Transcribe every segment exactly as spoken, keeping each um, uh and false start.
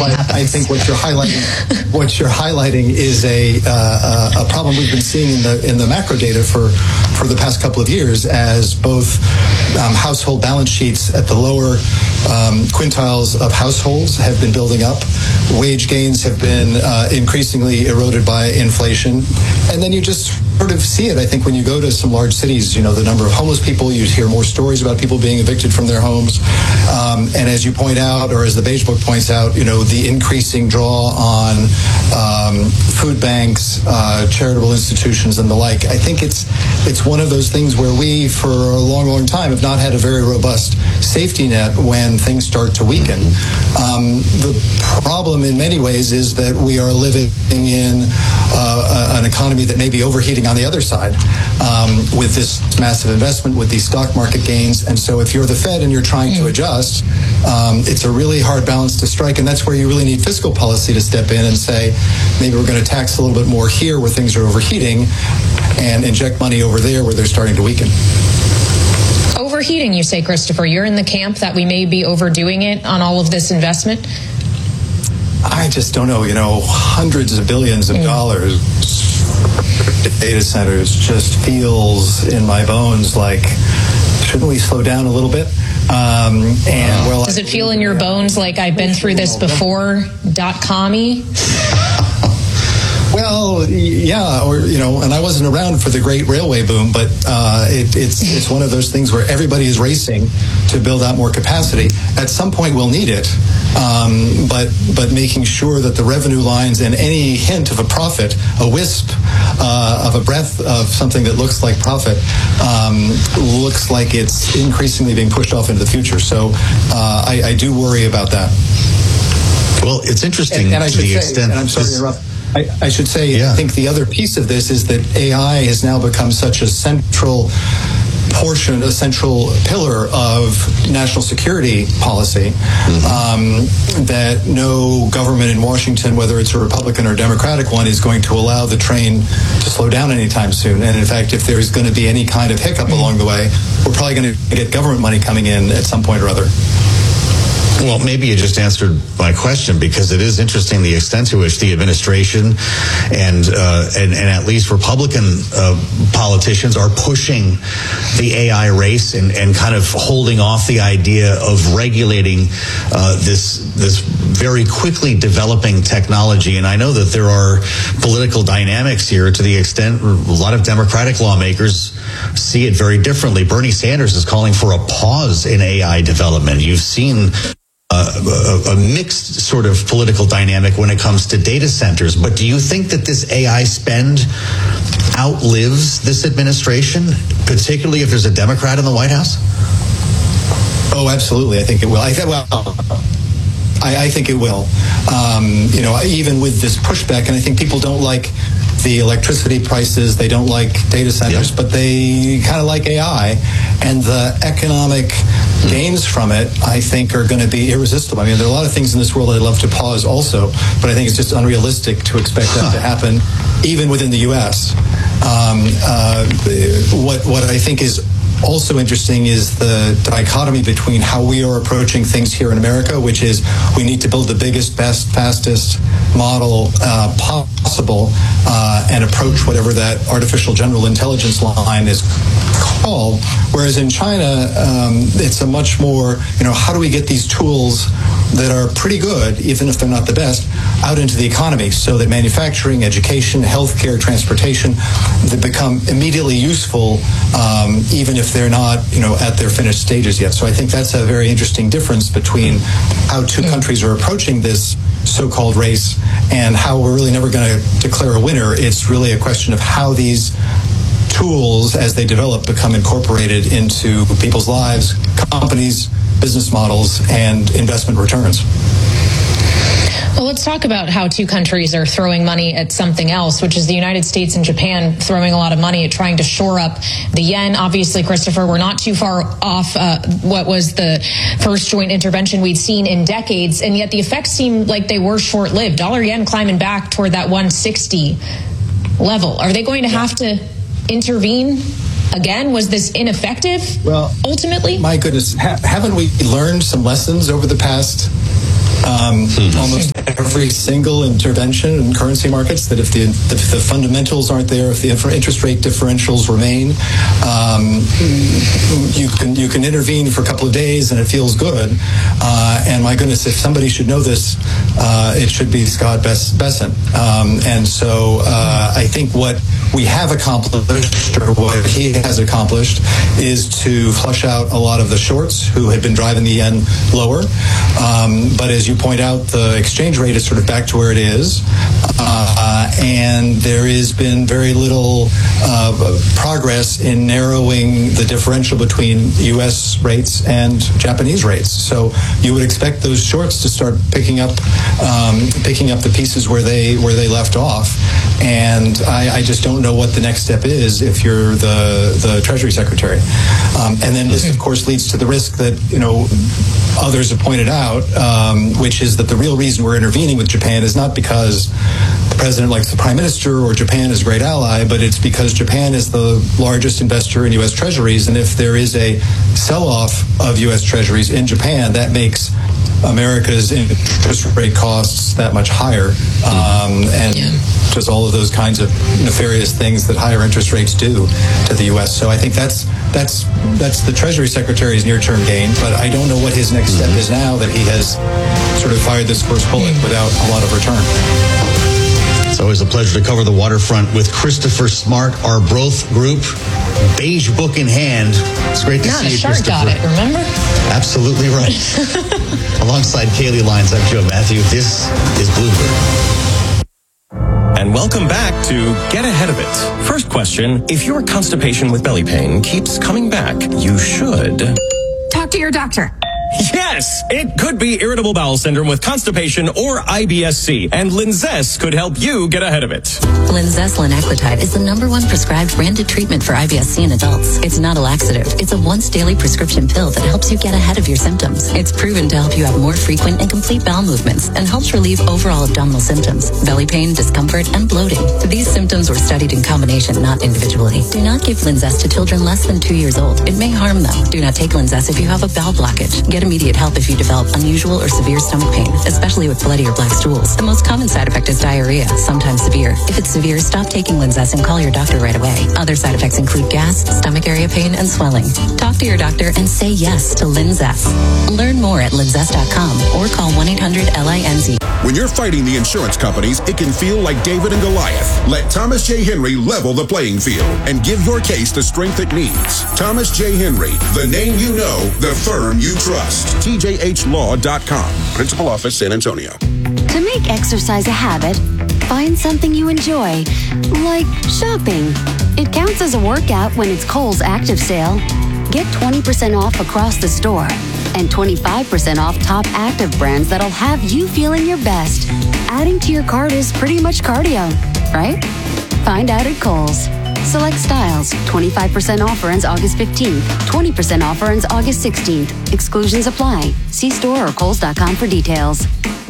but happens. I think what you're highlighting, what you're highlighting is a uh, a problem we've been seeing in the in the macro data for for the past couple of years, as both um, household balance sheets at the lower um, quintiles of households have been building up, wage gains have been uh, increasingly eroded by inflation, and then you just sort of see it. I think when you go to some large cities, you know, the number of homeless people, you hear more stories about people being evicted from their homes. Um, and as you point out, or as the Beige Book points out, you know, the increasing draw on um, food banks, uh, charitable institutions, and the like. I think it's it's one of those things where we, for a long, long time, have not had a very robust safety net when things start to weaken. Um, the problem in many ways is that we are living in uh, an economy that may be overheating on the other side um, with this massive investment, with these stock market gains. And so if you're the Fed and you're trying to adjust, um, it's a really hard balance to strike. And that's where you really need fiscal policy to step in and say, maybe we're going to tax a little bit more here where things are overheating and inject money over there where they're starting to weaken. Overheating, you say, Christopher. You're in the camp that we may be overdoing it on all of this investment? I just don't know. You know, hundreds of billions of mm. dollars data centers just feels in my bones like, shouldn't we slow down a little bit? Um, and well, does it feel in your bones like I've been through this before? Dot com-y? Well, yeah, or, you know, and I wasn't around for the great railway boom, but uh, it, it's it's one of those things where everybody is racing to build out more capacity. At some point, we'll need it, um, but but making sure that the revenue lines and any hint of a profit, a wisp uh, of a breath of something that looks like profit, um, looks like it's increasingly being pushed off into the future. So uh, I, I do worry about that. Well, it's interesting and, and I to should the say, extent. And I'm sorry to interrupt. I, I should say, yeah. I think the other piece of this is that A I has now become such a central portion, a central pillar of national security policy, mm-hmm. um, that no government in Washington, whether it's a Republican or Democratic one, is going to allow the train to slow down anytime soon. And in fact, if there's going to be any kind of hiccup mm-hmm. along the way, we're probably going to get government money coming in at some point or other. Well, maybe you just answered my question, because it is interesting the extent to which the administration and uh, and, and at least Republican uh, politicians are pushing the A I race and, and kind of holding off the idea of regulating uh, this this very quickly developing technology. And I know that there are political dynamics here to the extent a lot of Democratic lawmakers see it very differently. Bernie Sanders is calling for a pause in A I development. You've seen Uh, a, a mixed sort of political dynamic when it comes to data centers. But do you think that this A I spend outlives this administration, particularly if there's a Democrat in the White House? Oh, absolutely. I think it will. I think, well, I, I think it will. Um, you know, even with this pushback, and I think people don't like the electricity prices, they don't like data centers, yep. but they kind of like A I, and the economic mm. gains from it, I think, are going to be irresistible. I mean, there are a lot of things in this world I'd love to pause also, but I think it's just unrealistic to expect that huh. to happen, even within the U S. Um, uh, what what I think is also interesting is the dichotomy between how we are approaching things here in America, which is we need to build the biggest, best, fastest model uh, possible uh, and approach whatever that artificial general intelligence line is called. Whereas in China, um, it's a much more, you know, how do we get these tools that are pretty good, even if they're not the best, out into the economy so that manufacturing, education, healthcare, transportation, they become immediately useful, um, even if they're not, you know, at their finished stages yet. So I think that's a very interesting difference between how two countries are approaching this so-called race and how we're really never going to declare a winner. It's really a question of how these tools, as they develop, become incorporated into people's lives, companies, business models, and investment returns. Well, let's talk about how two countries are throwing money at something else, which is the United States and Japan throwing a lot of money at trying to shore up the yen. Obviously, Christopher, we're not too far off uh, what was the first joint intervention we'd seen in decades, and yet the effects seem like they were short-lived. Dollar yen climbing back toward that one sixty level. Are they going to have to intervene again? Was this ineffective? Well, ultimately, my goodness, ha- haven't we learned some lessons over the past um, mm-hmm. almost every single intervention in currency markets, that if the, if the fundamentals aren't there, if the interest rate differentials remain, um, you can you can intervene for a couple of days and it feels good. Uh, and my goodness, if somebody should know this, uh, it should be Scott Bessent. Um, and so uh, I think what we have accomplished, or what he has accomplished, is to flush out a lot of the shorts who had been driving the yen lower. Um, but as you point out, the exchange rate is sort of back to where it is. Uh, and there has been very little uh, progress in narrowing the differential between U S rates and Japanese rates. So you would expect those shorts to start picking up um, picking up the pieces where they where they left off. And I, I just don't know what the next step is if you're the, the Treasury Secretary. Um, and then this, of course, leads to the risk that, you know, others have pointed out, um, which is that the real reason we're intervening with Japan is not because the president likes the prime minister or Japan is a great ally, but it's because Japan is the largest investor in U S Treasuries. And if there is a sell-off of U S Treasuries in Japan, that makes America's interest rate costs that much higher, um, and yeah. just all of those kinds of nefarious things that higher interest rates do to the U S. So I think that's that's that's the Treasury Secretary's near-term gain, but I don't know what his next step is now that he has sort of fired this first bullet without a lot of return. It's always a pleasure to cover the waterfront with Christopher Smart, our Broth Group, beige book in hand. It's great to Not see you, Christopher. Got it, remember? Absolutely right. Alongside Kaylee Lyons, I'm Joe Matthew. This is Bloomberg. And welcome back to Get Ahead of It. First question, if your constipation with belly pain keeps coming back, you should talk to your doctor. Yes, it could be irritable bowel syndrome with constipation or I B S C, and Linzess could help you get ahead of it. Linzess linaclotide is the number one prescribed branded treatment for I B S C in adults. It's not a laxative. It's a once daily prescription pill that helps you get ahead of your symptoms. It's proven to help you have more frequent and complete bowel movements and helps relieve overall abdominal symptoms, belly pain, discomfort, and bloating. These symptoms were studied in combination, not individually. Do not give Linzess to children less than two years old. It may harm them. Do not take Linzess if you have a bowel blockage. Get immediate help if you develop unusual or severe stomach pain, especially with bloody or black stools. The most common side effect is diarrhea, sometimes severe. If it's severe, stop taking Linzess and call your doctor right away. Other side effects include gas, stomach area pain, and swelling. Talk to your doctor and say yes to Linzess. Learn more at linzess dot com or call one eight hundred L I N Z. When you're fighting the insurance companies, it can feel like David and Goliath. Let Thomas J. Henry level the playing field and give your case the strength it needs. Thomas J. Henry, the name you know, the firm you trust. T J H law dot com. Principal Office, San Antonio. To make exercise a habit, find something you enjoy, like shopping. It counts as a workout when it's Kohl's Active Sale. Get twenty percent off across the store and twenty-five percent off top active brands that'll have you feeling your best. Adding to your cart is pretty much cardio, right? Find out at Kohl's. Select styles. twenty-five percent offer ends August fifteenth. twenty percent offer ends August sixteenth. Exclusions apply. See store or kohls dot com for details.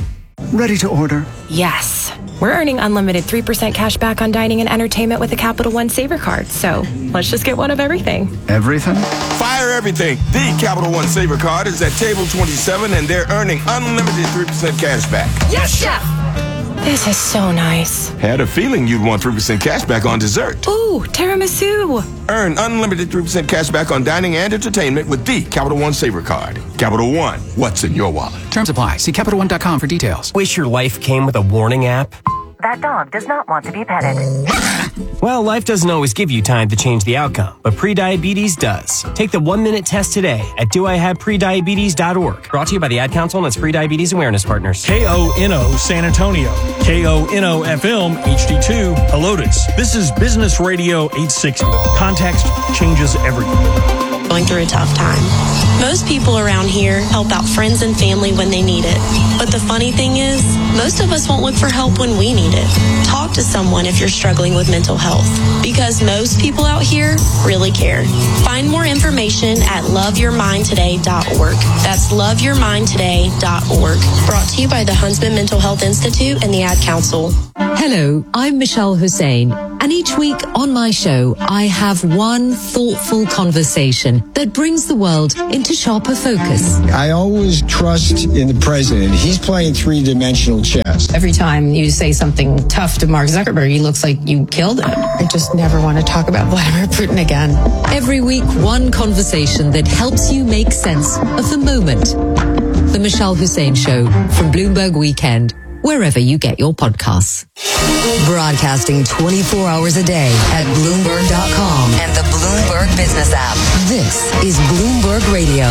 Ready to order? Yes. We're earning unlimited three percent cash back on dining and entertainment with the Capital One Saver Card. So let's just get one of everything. Everything? Fire everything. The Capital One Saver Card is at table twenty-seven and they're earning unlimited three percent cash back. Yes, Chef! This is so nice. Had a feeling you'd want three percent cash back on dessert. Ooh, tiramisu. Earn unlimited three percent cash back on dining and entertainment with the Capital One Saver Card. Capital One, what's in your wallet? Terms apply. See Capital One dot com for details. Wish your life came with a warning app? That dog does not want to be petted. Well, life doesn't always give you time to change the outcome, but prediabetes does. Take the one-minute test today at do I have prediabetes dot org. Brought to you by the Ad Council and its Prediabetes Awareness Partners. K O N O San Antonio. K O N O F M H D two Helotes. This is Business Radio eight sixty. Context changes everything. Going through a tough time. Most people around here help out friends and family when they need it. But the funny thing is, most of us won't look for help when we need it. Talk to someone if you're struggling with mental health, because most people out here really care. Find more information at love your mind today dot org. That's love your mind today dot org. Brought to you by the Huntsman Mental Health Institute and the Ad Council. Hello, I'm Michelle Hussein, and each week on my show, I have one thoughtful conversation that brings the world into sharper focus. I always trust in the president. He's playing three-dimensional chess. Every time you say something tough to Mark Zuckerberg, he looks like you killed him. I just never want to talk about Vladimir Putin again. Every week, one conversation that helps you make sense of the moment. The Michelle Hussein Show from Bloomberg Weekend, wherever you get your podcasts. Broadcasting twenty-four hours a day at Bloomberg dot com and the Bloomberg Business app. This is Bloomberg Radio.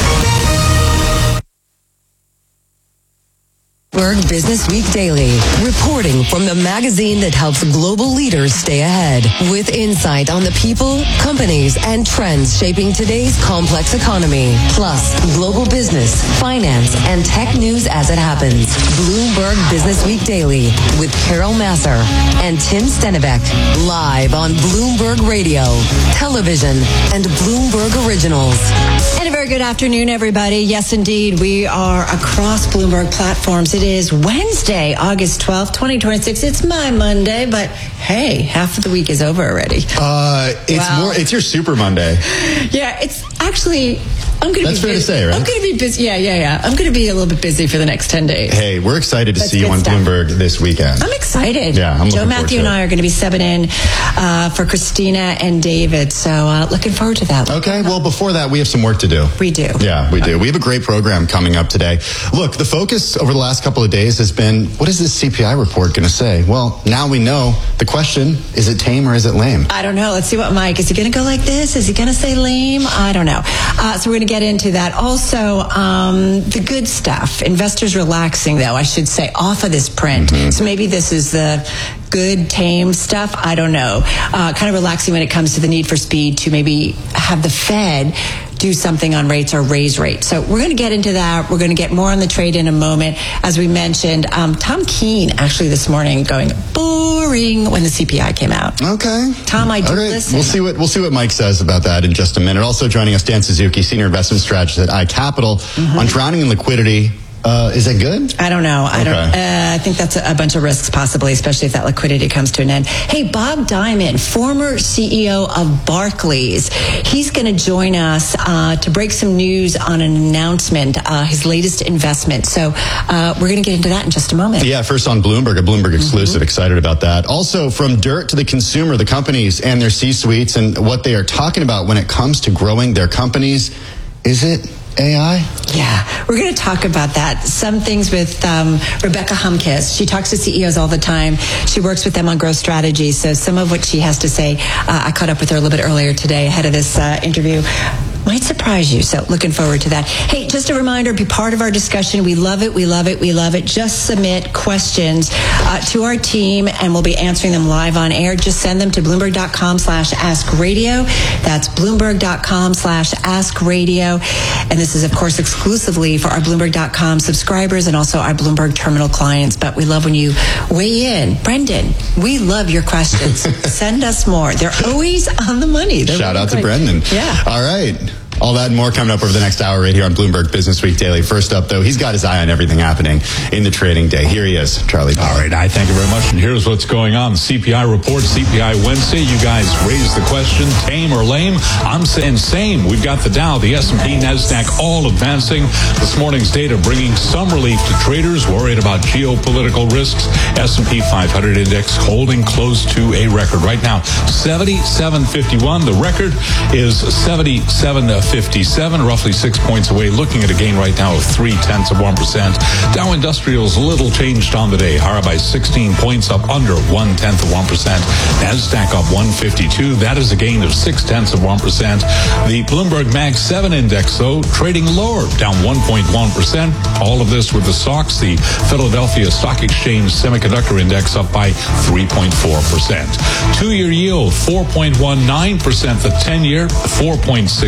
Bloomberg Business Week Daily, reporting from the magazine that helps global leaders stay ahead, with insight on the people, companies, and trends shaping today's complex economy, plus global business, finance, and tech news as it happens. Bloomberg Business Week Daily with Carol Masser and Tim Stennebeck, live on Bloomberg Radio, television, and Bloomberg Originals. And a very good afternoon, everybody. Yes, indeed, we are across Bloomberg platforms. It is Wednesday, August twelfth, twenty twenty-six. It's my Monday, but hey, half of the week is over already. Uh, it's Wow. more. It's your Super Monday. Yeah, it's actually, I'm going to be That's fair to busy. say, right? I'm going to be busy. Yeah, yeah, yeah. I'm going to be a little bit busy for the next ten days. Hey, we're excited to That's see you good on stuff. Bloomberg this weekend. I'm excited. Yeah, I'm Joe looking Matthew forward and to I it. are going to be subbing in uh, for Christina and David. So uh, looking forward to that. Okay, well, before that, we have some work to do. We do. Yeah, we do. We have a great program coming up today. Look, the focus over the last couple of days has been, what is this C P I report going to say? Well, now we know. The question, is it tame or is it lame? I don't know. Let's see what Mike, is he going to go like this? Is he going to say lame? I don't know. Uh, so we're going to get into that. Also, um, the good stuff. Investors relaxing, though, I should say, off of this print. Mm-hmm. So maybe this is the good, tame stuff. I don't know. Uh, kind of relaxing when it comes to the need for speed to maybe have the Fed do something on rates or raise rates. So we're going to get into that. We're going to get more on the trade in a moment. As we mentioned, um, Tom Keene actually this morning going boring when the C P I came out. Okay. Tom, I do All right. listen. We'll see what we'll see what Mike says about that in just a minute. Also joining us, Dan Suzuki, Senior Investment Strategist at iCapital, Mm-hmm. on drowning in liquidity. Uh, is that good? I don't know. I Okay. don't. Uh, I think that's a, a bunch of risks, possibly, especially if that liquidity comes to an end. Hey, Bob Diamond, former C E O of Barclays, he's going to join us uh, to break some news on an announcement, uh, his latest investment. So uh, we're going to get into that in just a moment. Yeah, first on Bloomberg, a Bloomberg exclusive. Mm-hmm. Excited about that. Also, from dirt to the consumer, the companies and their C-suites and what they are talking about when it comes to growing their companies. Is it A I? Yeah, we're going to talk about that. Some things with um, Rebecca Humkes. She talks to C E Os all the time. She works with them on growth strategy. So some of what she has to say, uh, I caught up with her a little bit earlier today ahead of this uh, interview. Might surprise you. So looking forward to that. Hey, just a reminder, be part of our discussion. We love it. We love it. We love it. Just submit questions uh, to our team and we'll be answering them live on air. Just send them to Bloomberg.com slash Ask Radio. That's Bloomberg.com slash Ask Radio. And this is, of course, exclusively for our Bloomberg dot com subscribers and also our Bloomberg terminal clients. But we love when you weigh in. Brendan, we love your questions. Send us more. They're always on the money. They're Shout really out to good. Brendan. Yeah. All right. All that and more coming up over the next hour right here on Bloomberg Business Week Daily. First up, though, he's got his eye on everything happening in the trading day. Here he is, Charlie Powell. All right, I thank you very much. And here's what's going on. C P I report, C P I Wednesday. You guys raised the question, tame or lame? I'm saying same. We've got the Dow, the S and P, NASDAQ all advancing. This morning's data bringing some relief to traders worried about geopolitical risks. S and P five hundred index holding close to a record right now, seventy-seven fifty-one. The record is seventy-seven fifty-seven. Roughly six points away, looking at a gain right now of three-tenths of one percent. Dow Industrials little changed on the day, higher by sixteen points, up under one-tenth of one percent. NASDAQ up one fifty-two. That is a gain of six-tenths of one percent. The Bloomberg Mag seven index, though, trading lower, down one point one percent. All of this with the S O X, the Philadelphia Stock Exchange Semiconductor Index, up by three point four percent. Two-year yield, four point one nine percent. The ten-year, four point six eight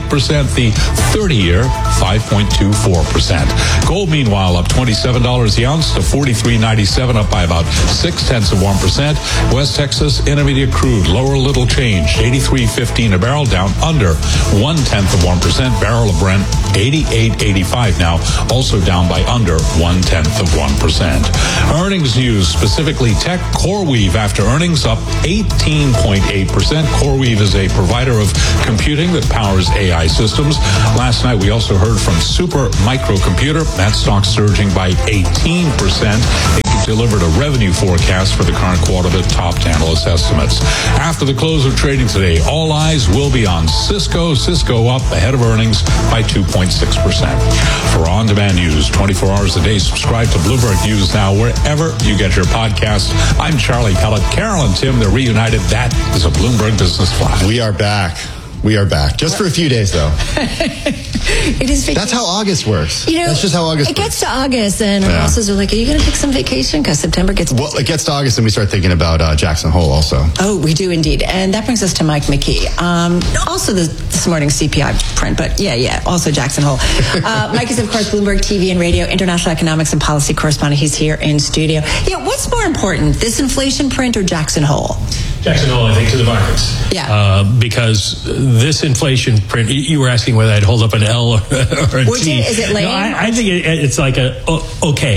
eight percent. The thirty-year, five point two four percent. Gold, meanwhile, up twenty-seven dollars the ounce to forty-three ninety-seven, up by about six tenths of one percent. West Texas Intermediate crude, lower little change, eighty-three fifteen a barrel, down under one tenth of one percent. Barrel of Brent, eighty-eight eighty-five now, also down by under one tenth of one percent. Earnings news, specifically tech. CoreWeave, after earnings, up eighteen point eight percent. CoreWeave is a provider of computing that powers A I systems. Last night, we also heard from Super Microcomputer. That stock surging by eighteen percent. It delivered a revenue forecast for the current quarter that topped analyst estimates. After the close of trading today, all eyes will be on Cisco. Cisco up ahead of earnings by two point six percent. For on-demand news, twenty-four hours a day, subscribe to Bloomberg News Now wherever you get your podcasts. I'm Charlie Pellet. Carol and Tim, they're reunited. That is a Bloomberg Business Flash. We are back. We are back. Just for a few days, though. It is vacation. That's how August works. You know, That's just how August it works. gets to August, and our Yeah. bosses are like, are you going to take some vacation? Because September gets... Well, it gets to August, and we start thinking about uh, Jackson Hole also. Oh, we do indeed. And that brings us to Mike McKee. Um, also the, this morning's C P I print, but yeah, yeah, also Jackson Hole. Uh, Mike is, of course, Bloomberg T V and radio, international economics and policy correspondent. He's here in studio. Yeah, what's more important, this inflation print or Jackson Hole? Jackson Hole, I think, to the markets. Yeah. Uh, because this inflation print, you were asking whether I'd hold up an L or, or a Would T. you? Is it lame? No, I, I think it, it's like a oh, okay.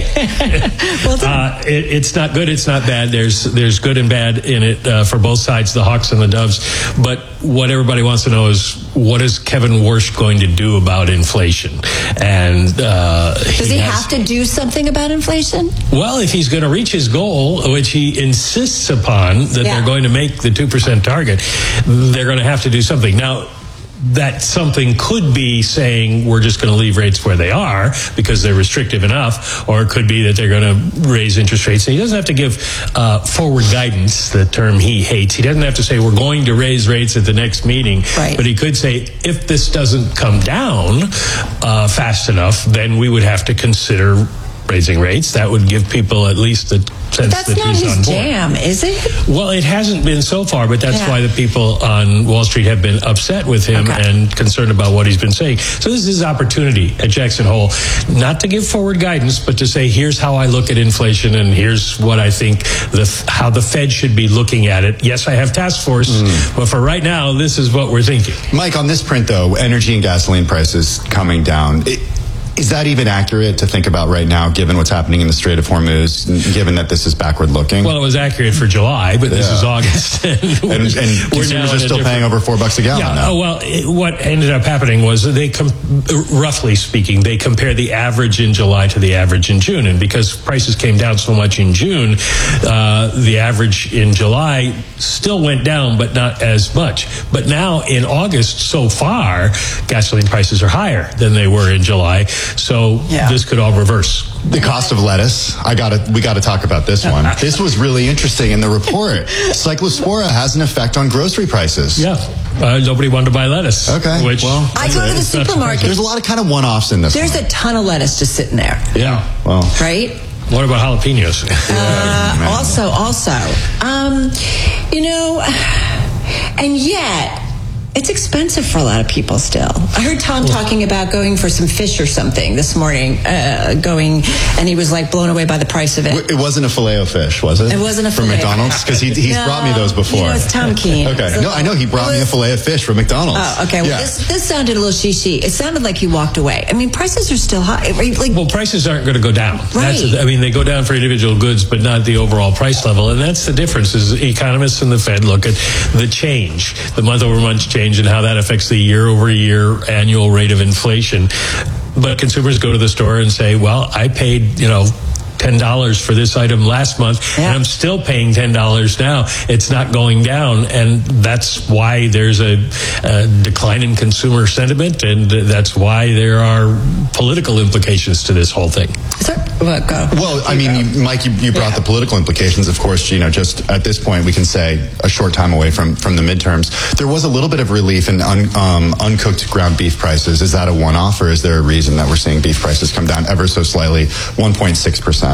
well uh, it, it's not good. It's not bad. There's there's good and bad in it uh, for both sides, the Hawks and the Doves. But what everybody wants to know is, what is Kevin Warsh going to do about inflation? And uh, Does he, he have has, to do something about inflation? Well, if he's going to reach his goal, which he insists upon, that Yeah. they're going to make the two percent target, they're going to have to do something. Now, that something could be saying we're just going to leave rates where they are because they're restrictive enough, or it could be that they're going to raise interest rates. And he doesn't have to give uh, forward guidance, the term he hates. He doesn't have to say we're going to raise rates at the next meeting, right. But he could say if this doesn't come down uh, fast enough, then we would have to consider raising rates. That would give people at least the sense That's that not he's his on board. jam, is it? Well, it hasn't been so far, but that's Yeah. why the people on Wall Street have been upset with him Okay. and concerned about what he's been saying. So this is his opportunity at Jackson Hole, not to give forward guidance, but to say, here's how I look at inflation, and here's what I think the how the Fed should be looking at it. Yes, I have task force, Mm. but for right now, this is what we're thinking. Mike, on this print, though, energy and gasoline prices coming down. It, Is that even accurate to think about right now, given what's happening in the Strait of Hormuz, given that this is backward looking? Well, it was accurate for July, but this Yeah. is August. and and, and consumers now are in a still paying different- over four bucks a gallon Yeah, now. oh, well, it, what ended up happening was they, com- roughly speaking, they compare the average in July to the average in June. And because prices came down so much in June, uh, the average in July still went down, but not as much. But now in August, so far, gasoline prices are higher than they were in July. So Yeah. this could all reverse. The cost of lettuce. I got to. We got to talk about this one. This was really interesting in the report. Cyclospora has an effect on grocery prices. Yeah, uh, nobody wanted to buy lettuce. Okay. Which well, I go to the it's not supermarket. there's a lot of kind of one-offs in this. There's one. a ton of lettuce just sitting there, Yeah. Well, right? What about jalapenos? Uh, also, also, um, you know, and yet it's expensive for a lot of people still. I heard Tom talking about going for some fish or something this morning, uh, going, and he was like blown away by the price of it. It wasn't a Filet-O-Fish, was it? It wasn't a from filet. McDonald's, because he, he's No, brought me those before. you know, it's Tom Keene. Okay, So- no, I know he brought It me a was- Filet-O-Fish from McDonald's. Oh, okay. Well, Yeah. this this sounded a little shishi. It sounded like he walked away. I mean, prices are still high. Right? Like, Well, prices aren't going to go down. Right. That's, I mean, they go down for individual goods, but not the overall price level. And that's the difference is economists and the Fed look at the change, the month over month change, and how that affects the year over year annual rate of inflation. But consumers go to the store and say, well, I paid, you know, ten dollars for this item last month, Yeah. and I'm still paying ten dollars now. It's not going down, and that's why there's a, a decline in consumer sentiment, and that's why there are political implications to this whole thing. so, well, go. Well, I mean, you, Mike, you, you brought Yeah. the political implications. Of course, you know, just at this point, we can say a short time away from, from the midterms. There was a little bit of relief in un, um, uncooked ground beef prices. Is that a one-off, or is there a reason that we're seeing beef prices come down ever so slightly, one point six percent?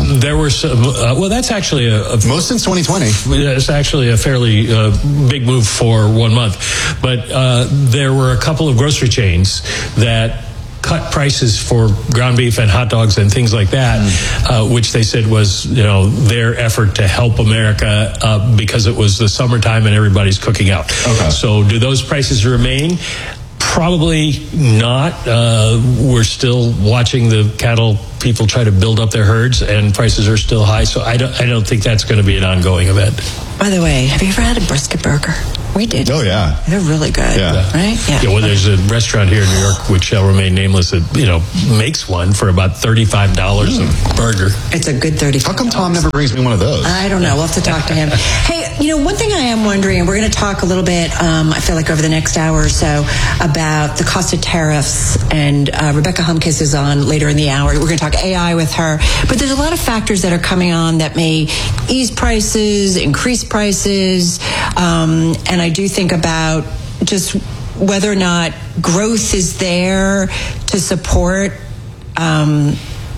time. There were some, uh, well, that's actually a, a... Most since twenty twenty. It's actually a fairly uh, big move for one month. But uh, there were a couple of grocery chains that cut prices for ground beef and hot dogs and things like that, mm. uh, which they said was, you know, their effort to help America uh, because it was the summertime and everybody's cooking out. Okay. So do those prices remain? Probably not. Uh, we're still watching the cattle people try to build up their herds, and prices are still high. So I don't, I don't think that's going to be an ongoing event. By the way, have you ever had a brisket burger? We did. Oh, yeah. They're really good. Yeah. Right? Yeah. Yeah, well, there's a restaurant here in New York, which shall remain nameless, that, you know, makes one for about thirty-five dollars mm. a burger. It's a good thirty-five dollars. How come Tom never brings me one of those? I don't know. We'll have to talk to him. Hey, you know, one thing I am wondering, and we're going to talk a little bit, um, I feel like over the next hour or so, about the cost of tariffs, and uh, Rebecca Humkes is on later in the hour. We're going to talk A I with her. But there's a lot of factors that are coming on that may ease prices, increase prices, um, and I do think about just whether or not growth is there to support um,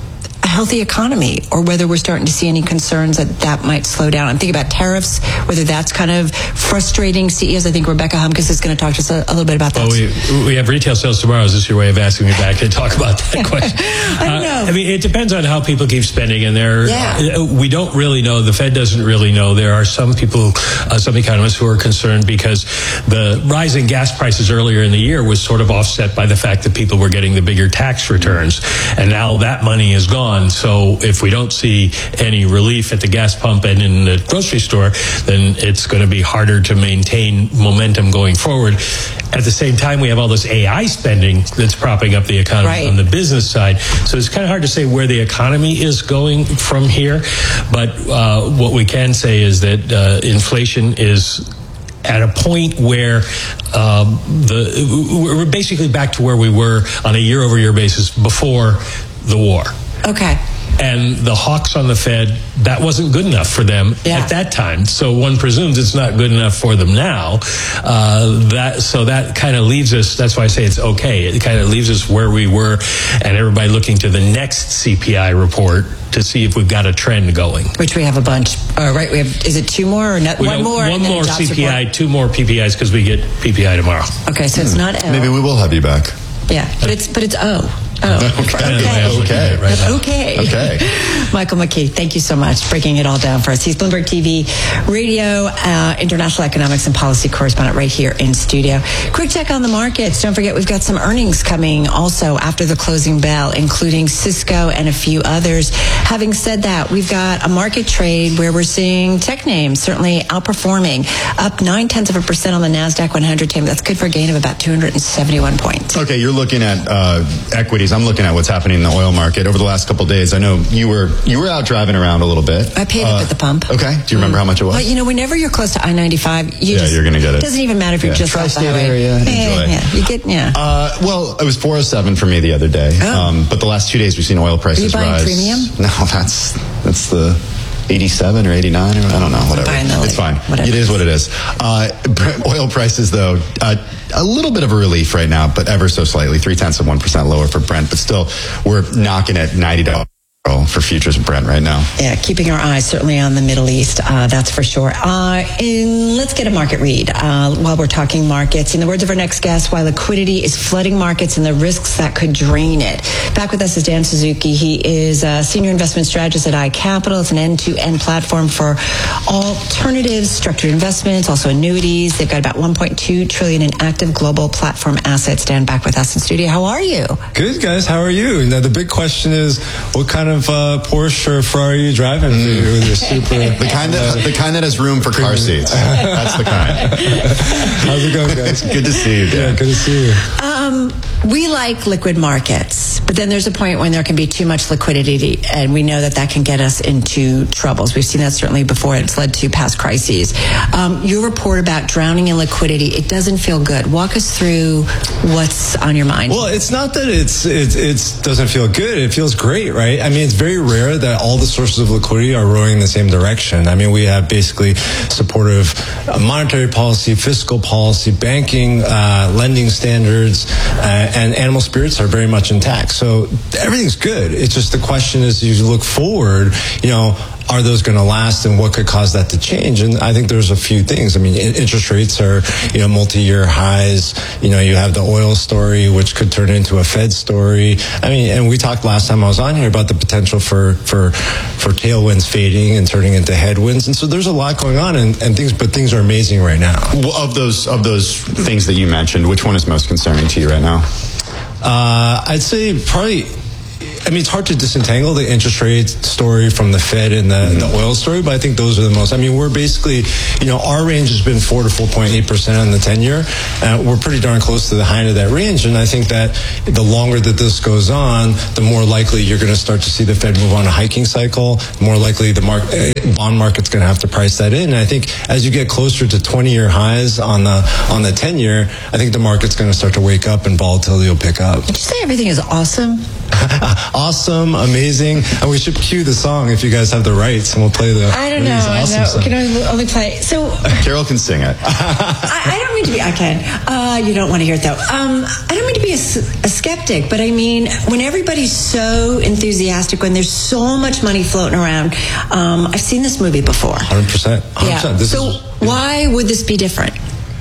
a healthy economy, or whether we're starting to see any concerns that that might slow down. I'm thinking about tariffs, whether that's kind of frustrating C E Os. I think Rebecca Humkes is going to talk to us a, a little bit about that. Well, we, we have retail sales tomorrow. Is this your way of asking me back to talk about that question? I don't know. Uh, I mean, it depends on how people keep spending, and there, Yeah. uh, we don't really know. The Fed doesn't really know. There are some people, uh, some economists who are concerned because the rise in gas prices earlier in the year was sort of offset by the fact that people were getting the bigger tax returns, and now that money is gone. So if we don't see any relief at the gas pump and in the grocery store, then it's going to be harder to maintain momentum going forward. At the same time, we have all this A I spending that's propping up the economy Right. on the business side. So it's kind of hard to say where the economy is going from here. But uh, what we can say is that uh, inflation is at a point where um, the we're basically back to where we were on a year-over-year basis before the war. Okay. And the hawks on the Fed, that wasn't good enough for them Yeah. at that time. So one presumes it's not good enough for them now. Uh, that so that kind of leaves us. That's why I say it's okay. It kind of leaves us where we were, and everybody looking to the next C P I report to see if we've got a trend going. Which we have a bunch. Uh, right? We have. Is it two more or not? We One got more. One and then a more jobs C P I, report? two more P P Is because we get P P I tomorrow. Okay, so it's not L. Maybe we will have you back. Yeah, but it's but it's O. Oh, Okay. okay. Okay. Right now. Okay. Okay. Michael McKee, thank you so much for breaking it all down for us. He's Bloomberg T V, radio, uh, international economics and policy correspondent right here in studio. Quick check on the markets. Don't forget, we've got some earnings coming also after the closing bell, including Cisco and a few others. Having said that, we've got a market trade where we're seeing tech names certainly outperforming, up nine tenths of a percent on the NASDAQ one hundred. That's good for a gain of about two hundred seventy-one points. Okay, you're looking at uh, equities. I'm looking at what's happening in the oil market over the last couple of days. I know you were you were out driving around a little bit. I paid uh, up at the pump. Okay. Do you remember mm. how much it was? Well, you know, whenever you're close to I ninety-five, you yeah, just, you're going to get it. It doesn't even matter if you're yeah. just off the Tri-state highway. area. Yeah, Enjoy. yeah, you get yeah. Uh, well, it was four oh seven for me the other day. Oh. Um, but the last two days we've seen oil prices Are you buying rise. premium? No, that's that's the eighty-seven or eighty-nine or I don't know, whatever. It's fine. Whatever. It is what it is. Uh, oil prices, though, uh, a little bit of a relief right now, but ever so slightly, three tenths of one percent lower for Brent. But still, we're knocking at ninety dollars for futures of Brent right now. Yeah, keeping our eyes certainly on the Middle East, uh, that's for sure. Uh, and let's get a market read uh, while we're talking markets. In the words of our next guest, why liquidity is flooding markets and the risks that could drain it. Back with us is Dan Suzuki. He is a senior investment strategist at iCapital. It's an end-to-end platform for alternatives, structured investments, also annuities. They've got about one point two trillion dollars in active global platform assets. Dan, back with us in studio. How are you? Good, guys. How are you? Now, the big question is, what kind of uh, Porsche or Ferrari are you driving? Mm. With your super, the kind that uh, the kind that has room for car seats. That's the kind. How's it going, guys? Good to see you, Dan. Yeah, good to see you. Um, we like liquid markets, but then there's a point when there can be too much liquidity, and we know that that can get us into troubles. We've seen that certainly before. It's led to past crises. Um, your report about drowning in liquidity, it doesn't feel good. Walk us through what's on your mind. Well, it's not that it's it it's doesn't feel good. It feels great, right? I mean, it's very rare that all the sources of liquidity are rowing in the same direction. I mean, we have basically supportive uh, monetary policy, fiscal policy, banking, uh, lending standards, uh, and animal spirits are very much intact. So everything's good. It's just the question is, you look forward, you know, are those going to last, and what could cause that to change? And I think there's a few things. I mean, interest rates are, you know, multi-year highs. You know, you have the oil story, which could turn into a Fed story. I mean, and we talked last time I was on here about the potential for for for tailwinds fading and turning into headwinds. And so there's a lot going on, and, and things, but things are amazing right now. Well, of those of those things that you mentioned, which one is most concerning to you right now? Uh, I'd say probably. I mean, it's hard to disentangle the interest rate story from the Fed and the, mm-hmm. the oil story, but I think those are the most. I mean, we're basically, you know, our range has been four to four point eight percent on the ten-year. Uh, we're pretty darn close to the high end of that range, and I think that the longer that this goes on, the more likely you're going to start to see the Fed move on a hiking cycle. The more likely the mar- bond market's going to have to price that in. And I think as you get closer to twenty-year highs on the on the ten-year, I think the market's going to start to wake up and volatility will pick up. Did you say everything is awesome? Awesome, amazing, and we should cue the song if you guys have the rights, and we'll play the. I don't know. Awesome I know. song. Can I only play? So Carol can sing it. I, I don't mean to be. I can. Uh, you don't want to hear it though. Um, I don't mean to be a, a skeptic, but I mean when everybody's so enthusiastic, when there's so much money floating around. Um, I've seen this movie before. one hundred percent. one hundred percent. Yeah. This so is, why would this be different?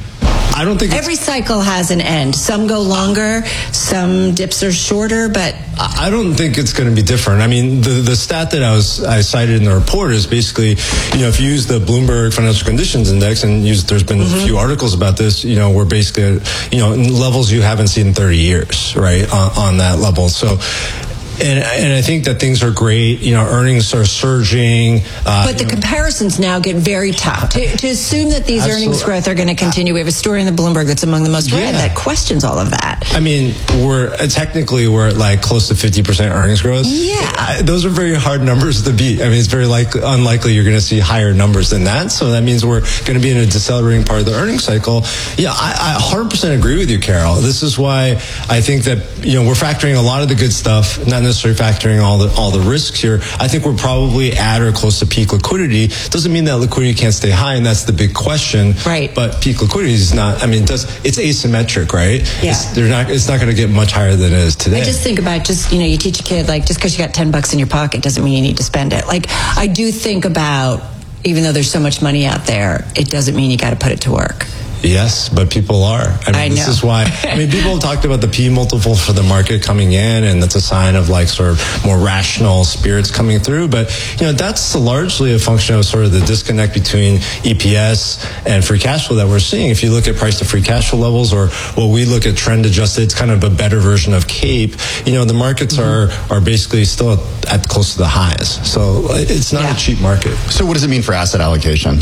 I don't think every cycle has an end. Some go longer, some dips are shorter, but I don't think it's going to be different. I mean, the the stat that I was I cited in the report is basically, you know, if you use the Bloomberg Financial Conditions Index and use, there's been mm-hmm. a few articles about this. You know, we're basically, you know, levels you haven't seen in thirty years, right, on, on that level. So. And, and I think that things are great. You know, earnings are surging. Uh, but the comparisons now get very tough. To, to assume that these absolutely. earnings growth are going to continue. We have a story in the Bloomberg that's among the most read yeah. that questions all of that. I mean, we're uh, technically we're at like close to fifty percent earnings growth. Yeah. I, those are very hard numbers to beat. I mean, it's very likely, unlikely you're going to see higher numbers than that. So that means we're going to be in a decelerating part of the earnings cycle. Yeah, I, I one hundred percent agree with you, Carol. This is why I think that, you know, we're factoring a lot of the good stuff, not necessarily factoring all the all the risks here. I think we're probably at or close to peak liquidity. Doesn't mean that liquidity can't stay high, and that's the big question. Right. But peak liquidity is not. I mean, it does it's asymmetric, right? Yeah. It's, they're not. It's not going to get much higher than it is today. I just think about just you know you teach a kid like just because you got ten bucks in your pocket doesn't mean you need to spend it. Like I do think about even though there's so much money out there, it doesn't mean you got to put it to work. Yes, but people are. I mean, I this is why. I mean, people have talked about the P multiple for the market coming in, and that's a sign of like sort of more rational spirits coming through. But you know, that's largely a function of sort of the disconnect between E P S and free cash flow that we're seeing. If you look at price to free cash flow levels, or what we look at trend adjusted, it's kind of a better version of CAPE. You know, the markets mm-hmm. are are basically still at, at close to the highs. So it's not yeah. a cheap market. So what does it mean for asset allocation?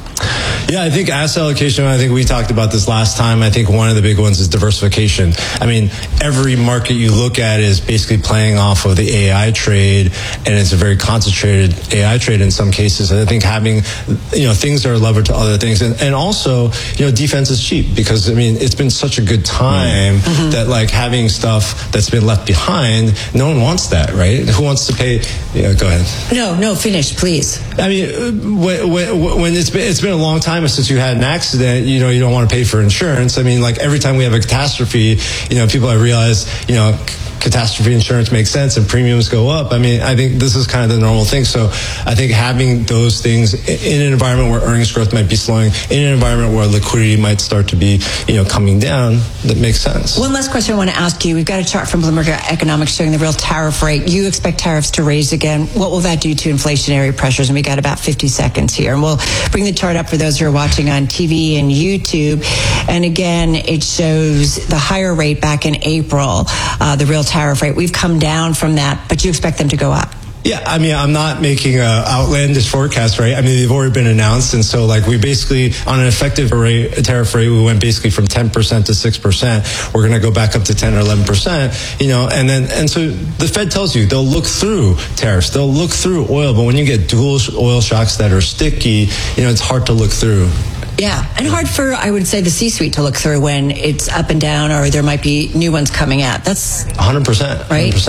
Yeah, I think asset allocation, I think we talked about this last time. I think one of the big ones is diversification. I mean, every market you look at is basically playing off of the A I trade, and it's a very concentrated A I trade in some cases. And I think having, you know, things that are levered to other things. And, and also, you know, defense is cheap because, I mean, it's been such a good time mm-hmm. that, like, having stuff that's been left behind, no one wants that, right? Who wants to pay? Yeah, go ahead. No, no, finish, please. I mean, when, when, when it's been, it's been a long time since you had an accident, you know, you don't want to pay for insurance. I mean, like every time we have a catastrophe, you know, people have realized, you know, catastrophe insurance makes sense and premiums go up. I mean, I think this is kind of the normal thing. So I think having those things in an environment where earnings growth might be slowing, in an environment where liquidity might start to be, you know, coming down, that makes sense. One last question I want to ask you. We've got a chart from Bloomberg Economics showing the real tariff rate. You expect tariffs to raise again. What will that do to inflationary pressures? And we got about fifty seconds here. And we'll bring the chart up for those who are watching on T V and YouTube. And again, it shows the higher rate back in April, uh, the real tariff rate. We've come down from that, but you expect them to go up. Yeah, I mean, I'm not making a outlandish forecast, right? I mean, they've already been announced, and so like we basically on an effective rate, tariff rate, we went basically from ten percent to six percent. We're going to go back up to ten or eleven percent, you know, and then and so the Fed tells you they'll look through tariffs, they'll look through oil, but when you get dual oil shocks that are sticky, you know, it's hard to look through. Yeah, and hard for, I would say, the C-suite to look through when it's up and down or there might be new ones coming out. That's one hundred percent. Right? one hundred percent.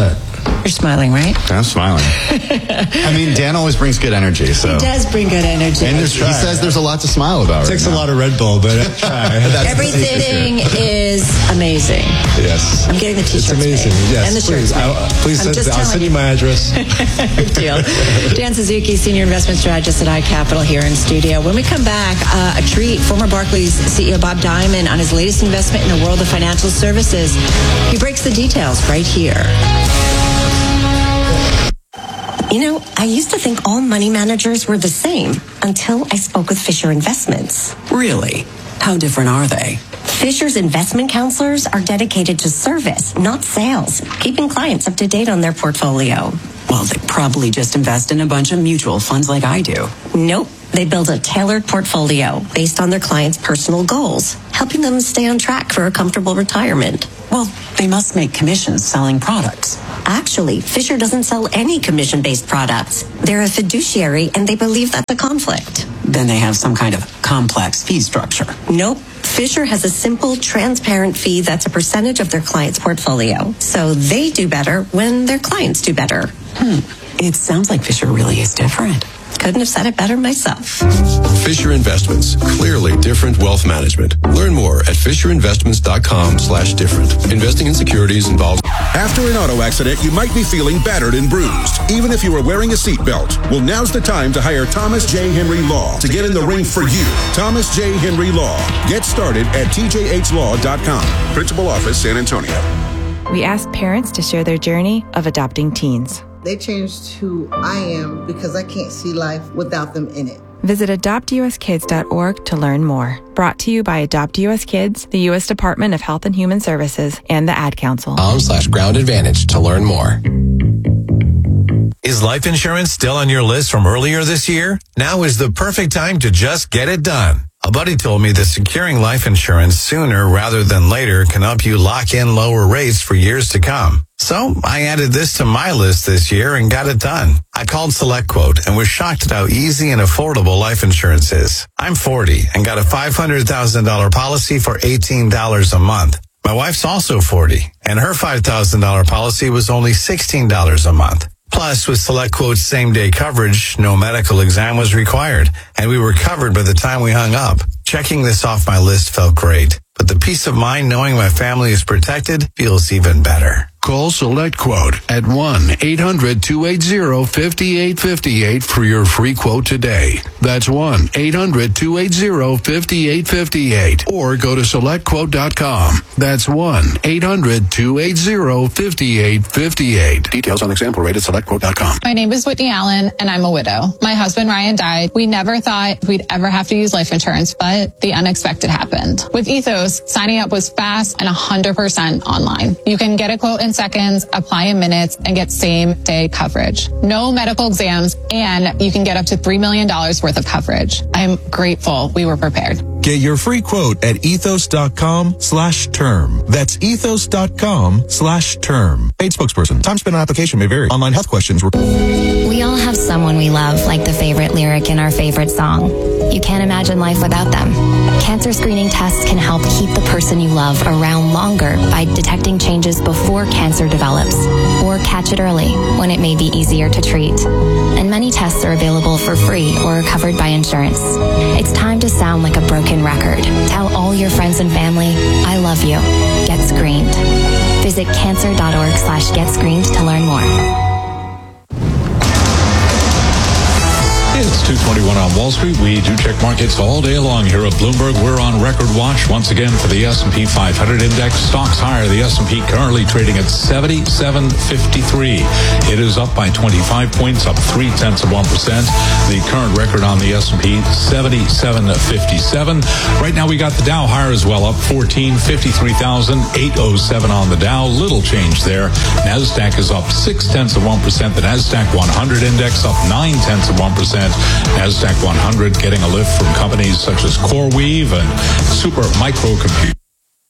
You're smiling, right? I'm smiling. I mean, Dan always brings good energy, so. He does bring good energy. And there's, he says there's a lot to smile about. It takes right a now. lot of Red Bull, but I try. Everything is amazing. Yes. I'm getting the t-shirts It's amazing. made. Yes, And the please. shirts made. I'll, please I'm send, just I'll telling send you you. my address. Good deal. Dan Suzuki, Senior Investment Strategist at iCapital here in studio. When we come back, uh, a treat. Former Barclays C E O Bob Diamond on his latest investment in the world of financial services. He breaks the details right here. You know, I used to think all money managers were the same until I spoke with Fisher Investments. Really? How different are they? Fisher's investment counselors are dedicated to service, not sales, keeping clients up to date on their portfolio. Well, they probably just invest in a bunch of mutual funds like I do. Nope. They build a tailored portfolio based on their clients' personal goals, helping them stay on track for a comfortable retirement. Well, they must make commissions selling products. Actually, Fisher doesn't sell any commission-based products. They're a fiduciary, and they believe that's a conflict. Then they have some kind of complex fee structure. Nope. Fisher has a simple, transparent fee that's a percentage of their client's portfolio. So they do better when their clients do better. Hmm. It sounds like Fisher really is different. Couldn't have said it better myself. Fisher Investments. Clearly different wealth management. Learn more at fisherinvestments.com slash different. Investing in securities involves... After an auto accident, you might be feeling battered and bruised, even if you were wearing a seatbelt. Well, now's the time to hire Thomas J. Henry Law to get in the ring for you. Thomas J. Henry Law. Get started at T J H law dot com. Principal Office, San Antonio. We asked parents to share their journey of adopting teens. They changed who I am because I can't see life without them in it. Visit adopt u s kids dot org to learn more. Brought to you by Adopt U S Kids, the U S Department of Health and Human Services, and the Ad Council. Com slash Ground Advantage to learn more. Is life insurance still on your list from earlier this year? Now is the perfect time to just get it done. A buddy told me that securing life insurance sooner rather than later can help you lock in lower rates for years to come. So I added this to my list this year and got it done. I called SelectQuote and was shocked at how easy and affordable life insurance is. I'm forty and got a five hundred thousand dollars policy for eighteen dollars a month. My wife's also forty and her five thousand dollars policy was only sixteen dollars a month. Plus, with SelectQuote's same-day coverage, no medical exam was required, and we were covered by the time we hung up. Checking this off my list felt great, but the peace of mind knowing my family is protected feels even better. Call SelectQuote at one eight hundred two eight zero five eight five eight for your free quote today. That's one eight hundred two eight zero five eight five eight. Or go to select quote dot com. That's one eight hundred two eight zero five eight five eight. Details on example rate at select quote dot com. My name is Whitney Allen, and I'm a widow. My husband, Ryan, died. We never thought we'd ever have to use life insurance, but the unexpected happened. With Ethos, signing up was fast and one hundred percent online. You can get a quote in seconds, apply in minutes, and get same-day coverage. No medical exams, and you can get up to three million dollars worth of coverage. I'm grateful we were prepared. Get your free quote at ethos.com slash term. That's ethos.com slash term. Paid spokesperson. Time spent on application may vary. Online health questions were... We all have someone we love, like the favorite lyric in our favorite song. You can't imagine life without them. Cancer screening tests can help keep the person you love around longer by detecting changes before cancer develops, or catch it early when it may be easier to treat. And many tests are available for free or covered by insurance. It's time to sound like a broken record. Tell all your friends and family, I love you. Get screened. Visit cancer.org slash get screened to learn more. It's two twenty-one on Wall Street. We do check markets all day long here at Bloomberg. We're on record watch once again for the S and P five hundred index. Stocks higher. The S and P currently trading at seventy-seven fifty-three. It is up by twenty-five points, up three tenths of one percent. The current record on the S and P, seventy-seven fifty-seven. Right now we got the Dow higher as well, up fourteen, fifty-three thousand eight hundred seven on the Dow. Little change there. NASDAQ is up six tenths of one percent. The NASDAQ one hundred index up nine tenths of one percent. NASDAQ one hundred getting a lift from companies such as CoreWeave and Super Micro Computer.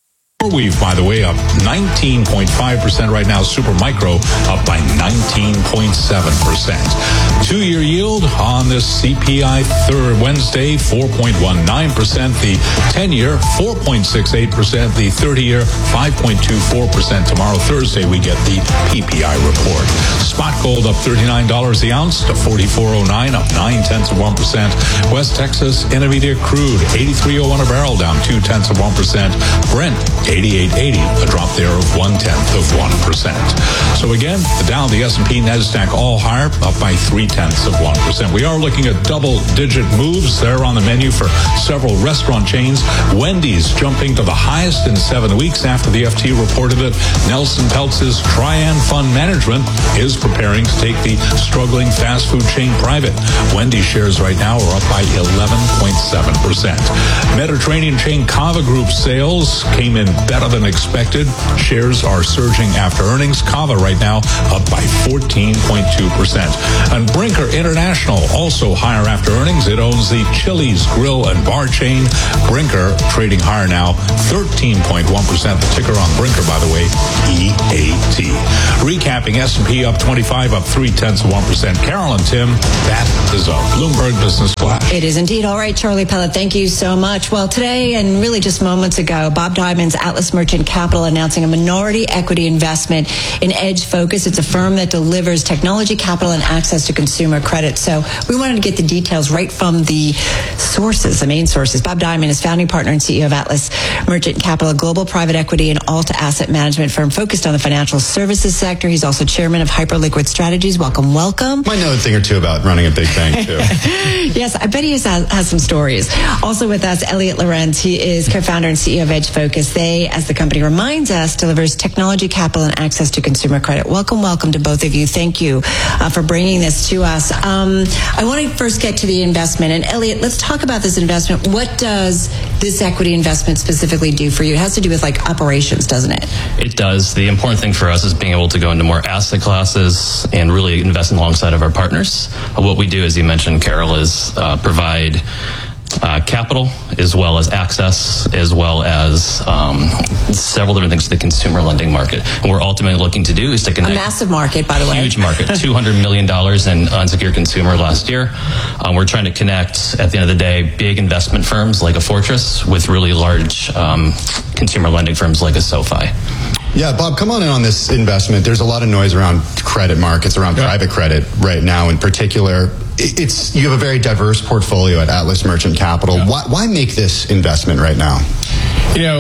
CoreWeave, by the way, up nineteen point five percent right now. Supermicro up by nineteen point seven percent. Two-year yield on this C P I third Wednesday, four point one nine percent. The ten-year, four point six eight percent. The thirty-year, five point two four percent. Tomorrow, Thursday, we get the P P I report. Spot gold up thirty-nine dollars the ounce to forty-four oh nine, up nine tenths of one percent. West Texas Intermediate crude, eighty-three oh one a barrel, down two tenths of one percent. Brent, eighty-eight eighty, a drop there of one tenth of one percent. So again, the Dow, the S and P, NASDAQ all higher, up by three tenths of one percent. We are looking at double-digit moves there on the menu for several restaurant chains. Wendy's jumping to the highest in seven weeks after the F T reported it. Nelson Peltz's Trian Fund Management is preparing to take the struggling fast food chain private. Wendy's shares right now are up by eleven point seven percent. Mediterranean chain Cava Group sales came in better than expected. Shares are surging after earnings. Cava right now up by fourteen point two percent. And Brinker International also higher after earnings. It owns the Chili's Grill and Bar chain. Brinker trading higher now, thirteen point one percent. The ticker on Brinker, by the way, E A T. Recapping, S and P up twenty-five, up three tenths of one percent. Carol and Tim, that is a Bloomberg Business Flash. It is indeed. All right, Charlie Pellet, thank you so much. Well, today and really just moments ago, Bob Diamond's Atlas Merchant Capital announcing a minority equity investment in Edge Focus. It's a firm that delivers technology, capital, and access to consumer credit. So we wanted to get the details right from the sources, the main sources. Bob Diamond is founding partner and C E O of Atlas Merchant Capital, a global private equity and Alta asset management firm focused on the financial services sector. He's also chairman of Hyperliquid Strategies. Welcome, welcome. Might know a thing or two about running a big bank, too. Yes, I bet he has, has some stories. Also with us, Elliot Lorenz. He is co-founder and C E O of Edge Focus. They, as the company reminds us, delivers technology, capital, and access to consumer credit. Welcome, welcome to both of you. Thank you uh, for bringing this to us. Um, I want to first get to the investment. And Elliot, let's talk about this investment. What does this equity investment specifically do for you? It has to do with like operations, doesn't it? It does. The important thing for us is being able to go into more asset classes and really invest alongside of our partners. What we do, as you mentioned, Carol, is uh, provide Uh, capital, as well as access, as well as um, several different things to the consumer lending market. And what we're ultimately looking to do is to connect. A massive market, by the way. Huge market, two hundred million dollars in unsecured consumer last year. Um, we're trying to connect, at the end of the day, big investment firms like a Fortress with really large um, consumer lending firms like a SoFi. Yeah, Bob, come on in on this investment. There's a lot of noise around credit markets, around yeah. private credit right now in particular. It's you have a very diverse portfolio at Atlas Merchant Capital. Yeah. Why, why make this investment right now? You know,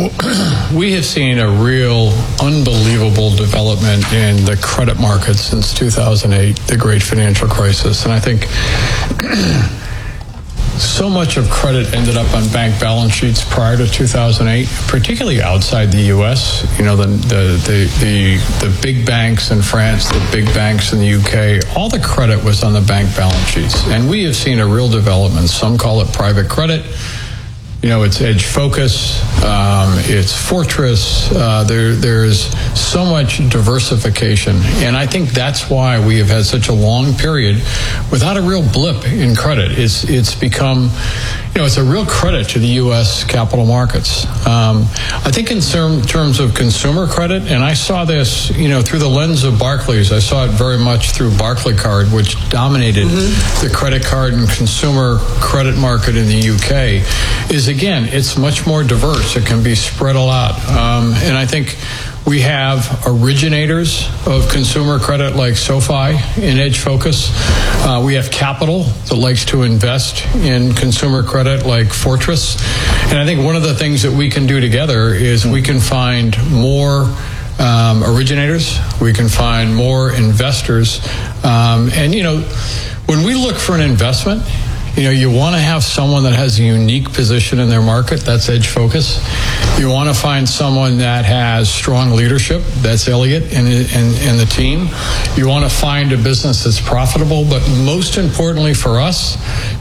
we have seen a real unbelievable development in the credit market since two thousand eight, the great financial crisis. And I think so much of credit ended up on bank balance sheets prior to two thousand eight, particularly outside the U S. You know, the the the the, the big banks in France, the big banks in the U K, all the credit was on the bank balance sheets. And we have seen a real development. Some call it private credit. You know, it's Edge Focus, um, it's Fortress. Uh, there, there's so much diversification, and I think that's why we have had such a long period without a real blip in credit. It's it's become, you know, it's a real credit to the U S capital markets. Um, I think in term, terms of consumer credit, and I saw this, you know, through the lens of Barclays. I saw it very much through Barclaycard, which dominated mm-hmm. the credit card and consumer credit market in the U K. Is again, it's much more diverse. It can be spread a lot. Um, and I think we have originators of consumer credit like SoFi in Edge Focus. Uh, we have capital that likes to invest in consumer credit like Fortress. And I think one of the things that we can do together is we can find more um, originators. We can find more investors. Um, and, you know, when we look for an investment, you know, you want to have someone that has a unique position in their market. That's Edge Focus. You want to find someone that has strong leadership. That's Elliot and, and, and the team. You want to find a business that's profitable. But most importantly for us,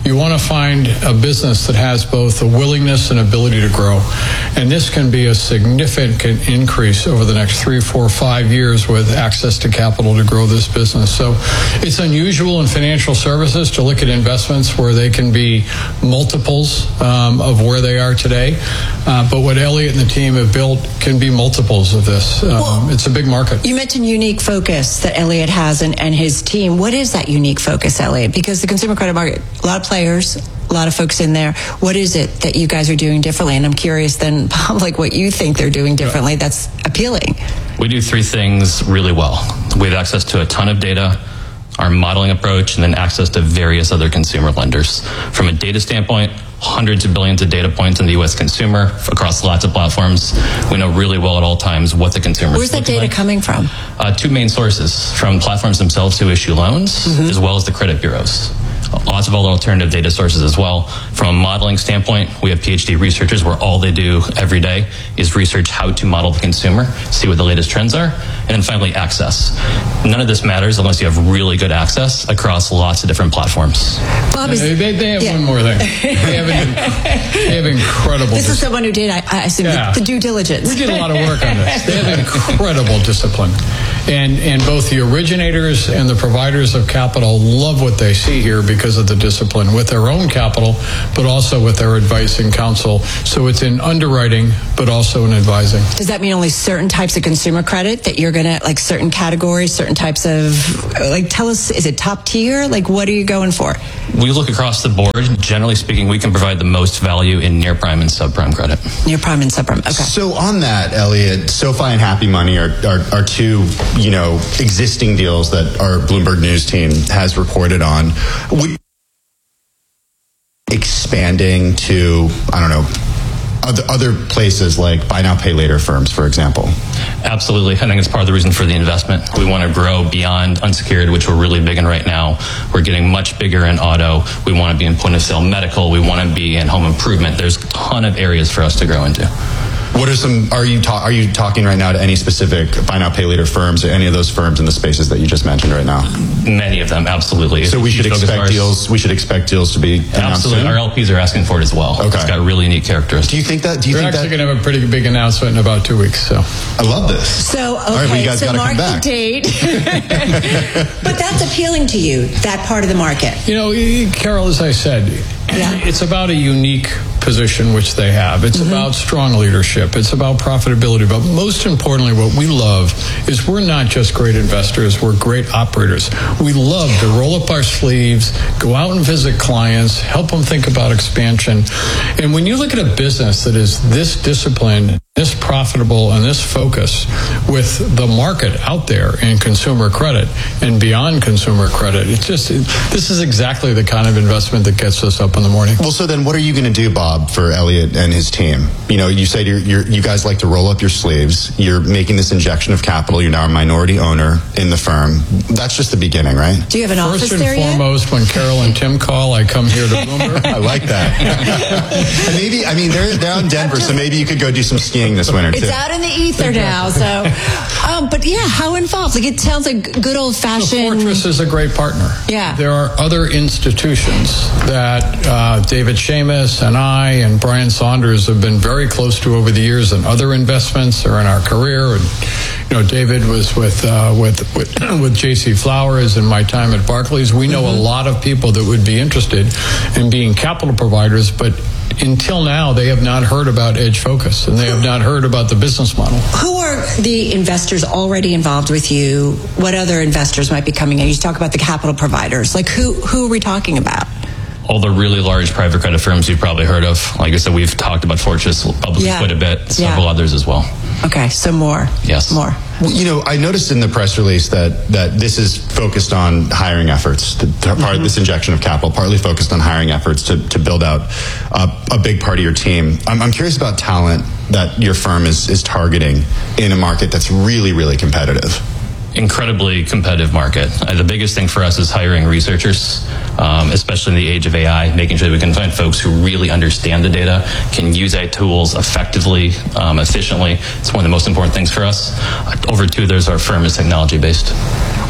you want to find a business that has both the willingness and ability to grow. And this can be a significant increase over the next three, four, five years with access to capital to grow this business. So it's unusual in financial services to look at investments where they can be multiples um, of where they are today. Uh, but what Elliott and the team have built can be multiples of this. Um, well, it's a big market. You mentioned unique focus that Elliott has and, and his team. What is that unique focus, Elliott? Because the consumer credit market, a lot of players, a lot of folks in there. What is it that you guys are doing differently? And I'm curious then, like what you think they're doing differently that's appealing. We do three things really well. We have access to a ton of data, our modeling approach, and then access to various other consumer lenders. From a data standpoint, hundreds of billions of data points in the U S consumer across lots of platforms. We know really well at all times what the consumer is. Where's that data like. coming from? Uh, two main sources, from platforms themselves who issue loans, mm-hmm. as well as the credit bureaus. Lots of other alternative data sources as well. From a modeling standpoint, we have PhD researchers where all they do every day is research how to model the consumer, see what the latest trends are, and then finally access. None of this matters unless you have really good access across lots of different platforms. Bob is, they, they, they have yeah. one more thing. They have, an, they have incredible... This is someone who did, I, I assume, yeah. the, the due diligence. We did a lot of work on this. They have incredible discipline. And, and both the originators and the providers of capital love what they see here because of the discipline with their own capital, but also with their advice and counsel. So it's in underwriting, but also in advising. Does that mean only certain types of consumer credit that you're going to, like certain categories, certain types of, like tell us, is it top tier? Like what are you going for? We look across the board. Generally speaking, we can provide the most value in near prime and subprime credit. Near prime and subprime, okay. So on that, Elliott, SoFi and Happy Money are, are, are two, you know, existing deals that our Bloomberg News team has reported on. Would expanding to, I don't know, other, other places like buy now, pay later firms, for example? Absolutely. I think it's part of the reason for the investment. We want to grow beyond unsecured, which we're really big in right now. We're getting much bigger in auto. We want to be in point of sale medical. We want to be in home improvement. There's a ton of areas for us to grow into. What are some, are you, ta- are you talking right now to any specific buy now, pay later firms or any of those firms in the spaces that you just mentioned right now? Many of them, absolutely. So we should expect deals, we should expect deals to be announced Absolutely. soon? Our L Ps are asking for it as well. Okay. It's got really unique characteristics. Do you think that, do you We're think actually that? going to have a pretty big announcement in about two weeks, so. I love this. So, okay, All right, well, you guys so gotta mark come back. the date. But that's appealing to you, that part of the market. You know, Carol, as I said, yeah. it's about a unique position which they have. It's mm-hmm. about strong leadership. It's about profitability. But most importantly, what we love is we're not just great investors, we're great operators. We love to roll up our sleeves, go out and visit clients, help them think about expansion. And when you look at a business that is this disciplined, this profitable, and this focus with the market out there in consumer credit and beyond consumer credit, it's just, it, this is exactly the kind of investment that gets us up in the morning. Well, so then what are you going to do, Bob, for Elliott and his team? You know, you said you're, you're, you guys like to roll up your sleeves. You're making this injection of capital. You're now a minority owner in the firm. That's just the beginning, right? Do you have an office First and there yet? foremost, when Carol and Tim call, I come here to Bloomberg. I like that. And maybe, I mean, they're, they're in Denver, so maybe you could go do some skiing this winter, It's too. out in the ether now, so. Um, but yeah, how involved? Like, it sounds like good old-fashioned. So Fortress is a great partner. Yeah. There are other institutions that uh, David Seamus and I and Brian Saunders have been very close to over the years, and other investments or in our career. And you know, David was with uh, with with, with J C Flowers in my time at Barclays. We know mm-hmm. a lot of people that would be interested in being capital providers, but until now, they have not heard about Edge Focus, and they have not heard about the business model. Who are the investors already involved with you? What other investors might be coming in? You talk about the capital providers. Like, who who are we talking about? All the really large private credit firms you've probably heard of. Like I said, we've talked about Fortress publicly Yeah. quite a bit. Several Yeah. others as well. Okay, so more. Yes. More. Well, you know, I noticed in the press release that that this is focused on hiring efforts. To, to part Mm-hmm. of this injection of capital, partly focused on hiring efforts to, to build out uh, a big part of your team. I'm, I'm curious about talent that your firm is is targeting in a market that's really, really competitive. Incredibly competitive market. Uh, the biggest thing for us is hiring researchers, um, especially in the age of A I, making sure that we can find folks who really understand the data, can use A I tools effectively, um, efficiently. It's one of the most important things for us. Uh, over two-thirds of our firm is technology-based.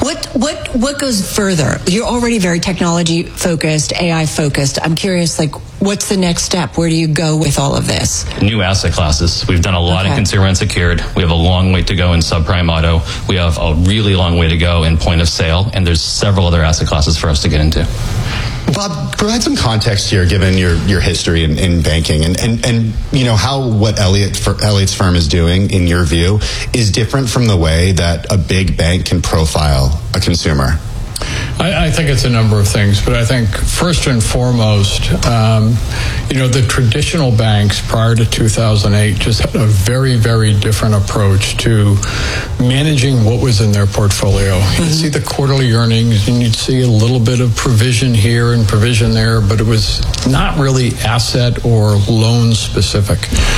What what what goes further? You're already very technology focused, A I focused. I'm curious, like, what's the next step? Where do you go with all of this? New asset classes. We've done a lot Okay. in consumer unsecured. We have a long way to go in subprime auto. We have a really long way to go in point of sale, and there's several other asset classes for us to get into. Bob, provide some context here, given your, your history in, in banking, and, and, and you know how what Elliott for, Elliott's firm is doing, in your view, is different from the way that a big bank can profile a consumer. I, I think it's a number of things, but I think first and foremost, um, you know, the traditional banks prior to two thousand eight just had a very, very different approach to managing what was in their portfolio. Mm-hmm. You'd see the quarterly earnings, and you'd see a little bit of provision here and provision there, but it was not really asset or loan specific.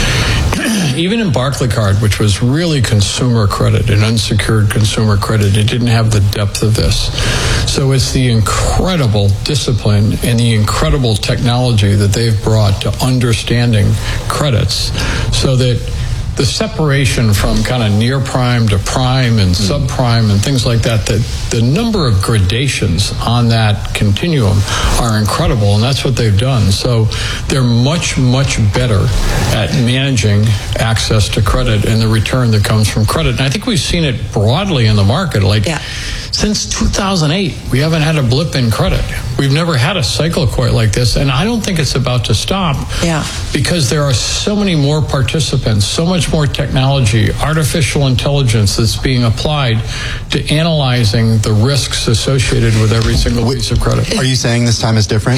Even in Barclaycard, which was really consumer credit and unsecured consumer credit, it didn't have the depth of this. So it's the incredible discipline and the incredible technology that they've brought to understanding credits, so that the separation from kind of near prime to prime and subprime and things like that, the, the number of gradations on that continuum are incredible, and that's what they've done. So they're much, much better at managing access to credit and the return that comes from credit. And I think we've seen it broadly in the market. Like, yeah. Since two thousand eight, we haven't had a blip in credit. We've never had a cycle quite like this, and I don't think it's about to stop. Yeah. Because there are so many more participants, so much more technology, artificial intelligence that's being applied to analyzing the risks associated with every single piece of credit. Are you saying this time is different?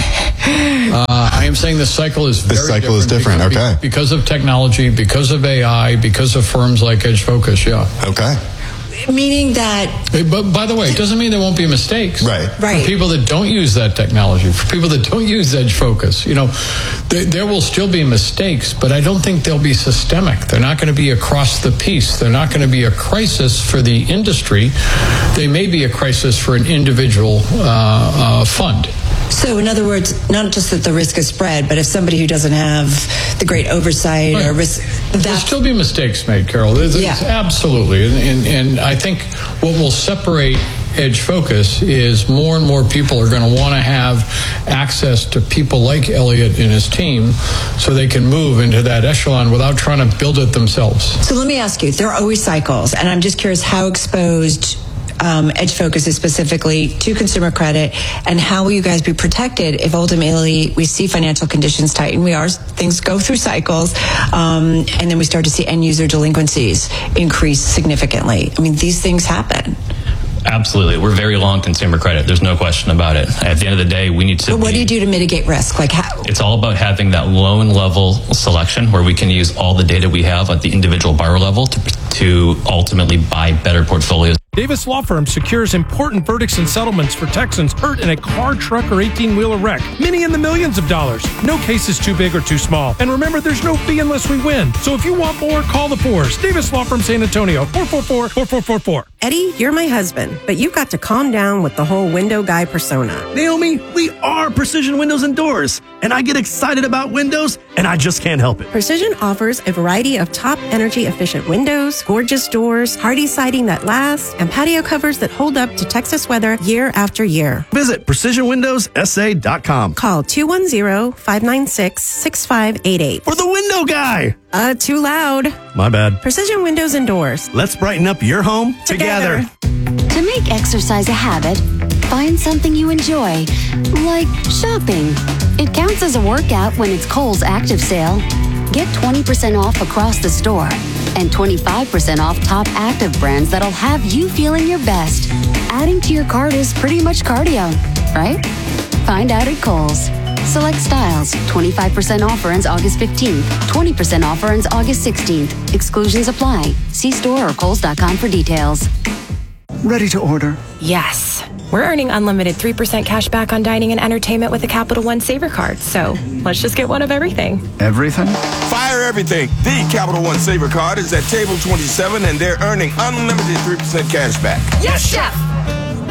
Uh, I am saying the cycle is very This cycle different is different, because, okay. because of technology, because of A I, because of firms like Edge Focus, yeah. Okay. Meaning that... Hey, but by the way, it doesn't mean there won't be mistakes. Right. Right. For people that don't use that technology, for people that don't use Edge Focus, you know, there, there will still be mistakes, but I don't think they'll be systemic. They're not going to be across the piece. They're not going to be a crisis for the industry. They may be a crisis for an individual uh, uh, fund. So, in other words, not just that the risk is spread, but if somebody who doesn't have the great oversight Right. or risk... There'll still be mistakes made, Carol. There's, Yeah. Absolutely. And, and, and I think what will separate Edge Focus is more and more people are going to want to have access to people like Elliott and his team, so they can move into that echelon without trying to build it themselves. So let me ask you, there are always cycles, and I'm just curious how exposed um, Edge Focus is specifically to consumer credit, and how will you guys be protected if ultimately we see financial conditions tighten? We are, things go through cycles, um, and then we start to see end user delinquencies increase significantly. I mean, these things happen. Absolutely. We're very long consumer credit. There's no question about it. At the end of the day, we need to But what be- do you do to mitigate risk? Like how? It's all about having that loan level selection where we can use all the data we have at the individual borrower level to, to ultimately buy better portfolios. Davis Law Firm secures important verdicts and settlements for Texans hurt in a car, truck, or eighteen-wheeler wreck. Many in the millions of dollars. No case is too big or too small. And remember, there's no fee unless we win. So if you want more, call the Fours. Davis Law Firm San Antonio, four four four, four four four four. Eddie, you're my husband, but you've got to calm down with the whole window guy persona. Naomi, we are Precision Windows and Doors, and I get excited about windows, and I just can't help it. Precision offers a variety of top energy efficient windows, gorgeous doors, hardy siding that lasts, and patio covers that hold up to Texas weather year after year. Visit precision windows s a dot com. Call two one zero, five nine six, six five eight eight. For the window guy. Uh, too loud. My bad. Precision Windows and Doors. Let's brighten up your home together. To make exercise a habit, find something you enjoy, like shopping. It counts as a workout when it's Kohl's Active Sale. Get twenty percent off across the store and twenty-five percent off top active brands that'll have you feeling your best. Adding to your cart is pretty much cardio, right? Find out at Kohl's. Select styles. twenty-five percent offer ends August fifteenth. twenty percent offer ends August sixteenth. Exclusions apply. See store or kohls dot com for details. Ready to order? Yes. We're earning unlimited three percent cash back on dining and entertainment with a Capital One Saver card. So let's just get one of everything. Everything? Fire everything. The Capital One Saver card is at table twenty-seven, and they're earning unlimited three percent cash back. Yes, Chef!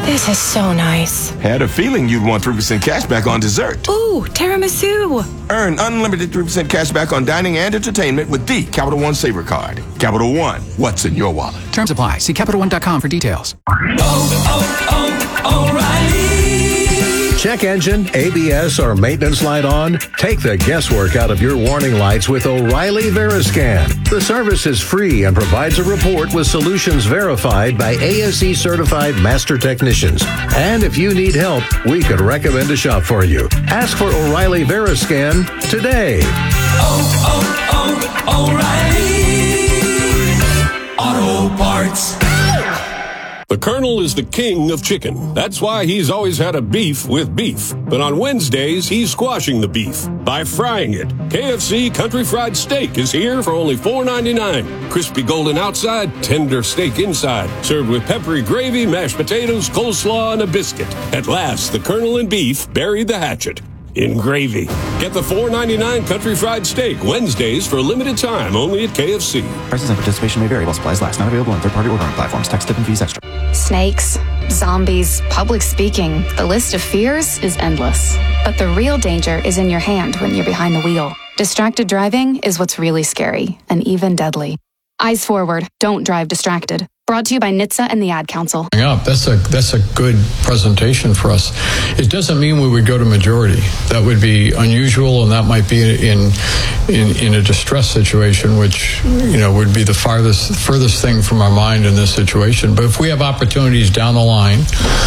This is so nice. Had a feeling you'd want three percent cash back on dessert. Ooh, tiramisu. Earn unlimited three percent cash back on dining and entertainment with the Capital One Saver Card. Capital One, what's in your wallet? Terms apply. See Capital One dot com for details. Oh, oh, oh, O'Reilly. Check engine, A B S, or maintenance light on? Take the guesswork out of your warning lights with O'Reilly Veriscan. The service is free and provides a report with solutions verified by A S E certified master technicians. And if you need help, we could recommend a shop for you. Ask for O'Reilly Veriscan today. Oh, oh, oh, O'Reilly Auto Parts. The Colonel is the king of chicken. That's why he's always had a beef with beef. But on Wednesdays, he's squashing the beef by frying it. K F C Country Fried Steak is here for only four ninety-nine. Crispy golden outside, tender steak inside. Served with peppery gravy, mashed potatoes, coleslaw, and a biscuit. At last, the Colonel and beef buried the hatchet in gravy. Get the four ninety-nine Country Fried Steak Wednesdays for a limited time only at K F C. Prices and participation may vary while supplies last. Not available on third-party ordering platforms. Tax, tip, and fees extra. Snakes, zombies, public speaking. The list of fears is endless. But the real danger is in your hand when you're behind the wheel. Distracted driving is what's really scary and even deadly. Eyes forward. Don't drive distracted. Brought to you by N H T S A and the Ad Council. Up. That's a that's a good presentation for us. It doesn't mean we would go to majority. That would be unusual, and that might be in in in a distress situation, which you know would be the farthest furthest thing from our mind in this situation. But if we have opportunities down the line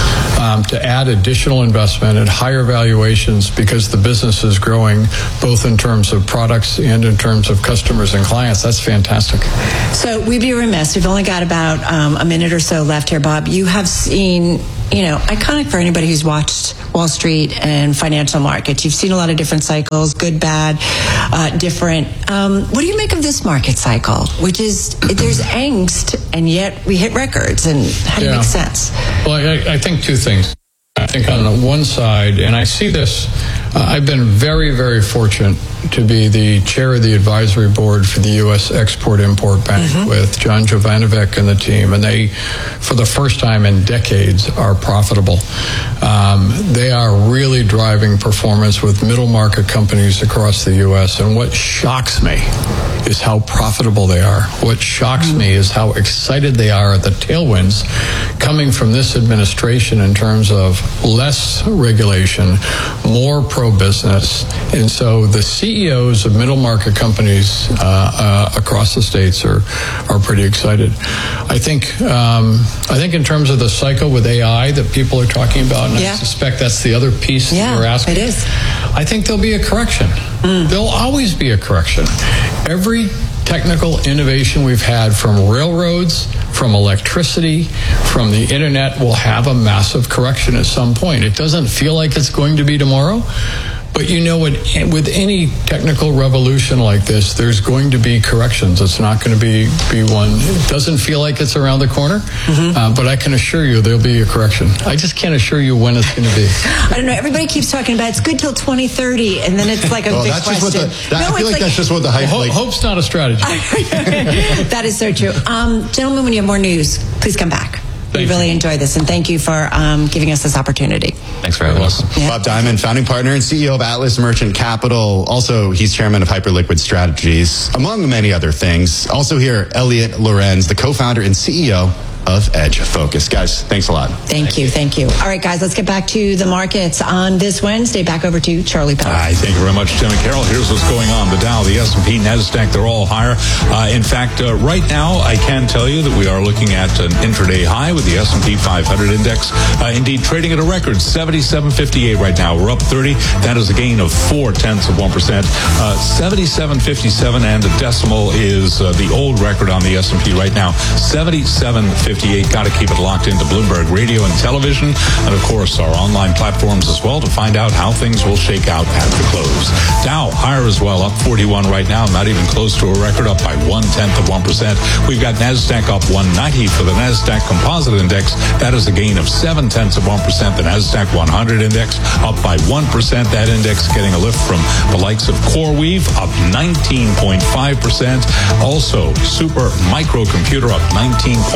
um, to add additional investment at higher valuations because the business is growing, both in terms of products and in terms of customers and clients, that's fantastic. So we'd be remiss. We've only got about Um, a minute or so left here, Bob. You have seen, you know, iconic for anybody who's watched Wall Street and financial markets. You've seen a lot of different cycles, good, bad, uh, different. Um, what do you make of this market cycle? Which is, there's angst, and yet we hit records. And how do you Yeah. make sense? Well, I, I think two things. I think on the one side, and I see this, uh, I've been very, very fortunate to be the chair of the advisory board for the U S Export-Import Bank mm-hmm. with John Jovanovic and the team, and they, for the first time in decades, are profitable. Um, they are really driving performance with middle market companies across the U S, and what shocks me is how profitable they are. What shocks mm-hmm. me is how excited they are at the tailwinds coming from this administration in terms of less regulation, more pro-business, and so the C E Os of middle market companies uh, uh, across the states are are pretty excited. I think um, I think in terms of the cycle with A I that people are talking about, and yeah. I suspect that's the other piece yeah, that you're asking. It is. I think there'll be a correction. Mm. There'll always be a correction. Every technical innovation we've had from railroads, from electricity, from the internet will have a massive correction at some point. It doesn't feel like it's going to be tomorrow, but you know, with any technical revolution like this, there's going to be corrections. It's not going to be, be one. It doesn't feel like it's around the corner, mm-hmm. uh, but I can assure you there'll be a correction. I just can't assure you when it's going to be. I don't know. Everybody keeps talking about it's good till twenty thirty, and then it's like a well, big that's question. Just what the, that, no, I feel like, like that's just what the hype. Well, like, hope's not a strategy. That is so true. Um, gentlemen, when you have more news, please come back. Thank we really you. enjoyed this, and thank you for um, giving us this opportunity. Thanks for having us. Yeah. Bob Diamond, founding partner and C E O of Atlas Merchant Capital. Also, he's chairman of Hyperliquid Strategies, among many other things. Also here, Elliot Lorenz, the co-founder and C E O of Edge Focus. Guys, thanks a lot. Thank, thank you, you, thank you. All right, guys, let's get back to the markets on this Wednesday. Back over to Charlie Pell. Hi, thank you very much, Tim and Carol. Here's what's going on. The Dow, the S and P, NASDAQ, they're all higher. Uh, in fact, uh, right now, I can tell you that we are looking at an intraday high with the S and P five hundred index. Uh, indeed, trading at a record seventy-seven fifty-eight right now. We're up thirty. That is a gain of four tenths of one percent. Uh, seventy-seven fifty-seven and a decimal is uh, the old record on the S and P right now. seventy-seven fifty-eight. Got to keep it locked into Bloomberg Radio and Television, and of course our online platforms as well to find out how things will shake out at the close. Dow higher as well, up forty-one right now, not even close to a record, up by one tenth of one percent. We've got NASDAQ up one ninety for the NASDAQ Composite Index. That is a gain of seven tenths of one percent. The NASDAQ one hundred Index up by one percent. That index getting a lift from the likes of CoreWeave up nineteen point five percent. Also, Super Microcomputer up nineteen point seven